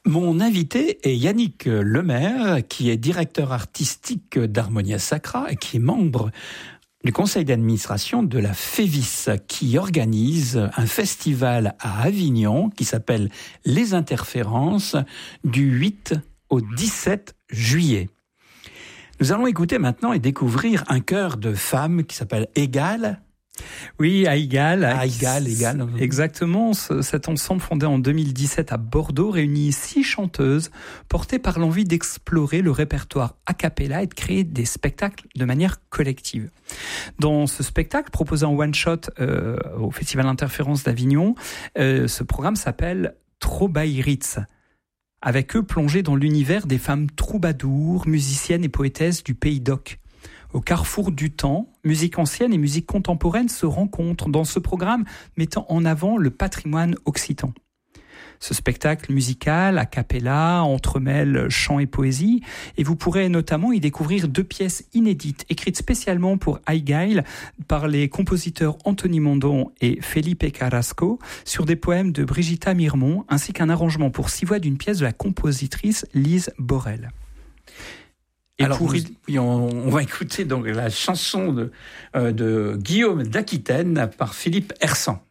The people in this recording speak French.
Mon invité est Yannick Lemaire, qui est directeur artistique d'Harmonia Sacra et qui est membre du conseil d'administration de la FEVIS, qui organise un festival à Avignon qui s'appelle Les Interférences du 8 au 17 juillet. Nous allons écouter maintenant et découvrir un chœur de femmes qui s'appelle Égale. Oui, Aïgal. Aïgal. Exactement. Cet ensemble fondé en 2017 à Bordeaux réunit 6 chanteuses portées par l'envie d'explorer le répertoire a cappella et de créer des spectacles de manière collective. Dans ce spectacle proposé en one-shot au Festival Interférences d'Avignon, ce programme s'appelle Trobaïritz. Avec eux plongés dans l'univers des femmes troubadours, musiciennes et poétesses du pays d'Oc. Au carrefour du temps, musique ancienne et musique contemporaine se rencontrent dans ce programme mettant en avant le patrimoine occitan. Ce spectacle musical, a cappella, entremêle chant et poésie, et vous pourrez notamment y découvrir 2 pièces inédites, écrites spécialement pour Aïgail par les compositeurs Anthony Mondon et Felipe Carrasco, sur des poèmes de Brigitta Mirmont, ainsi qu'un arrangement pour 6 voix d'une pièce de la compositrice Lise Borel. Et alors, on va écouter donc la chanson de Guillaume d'Aquitaine par Philippe Hersan.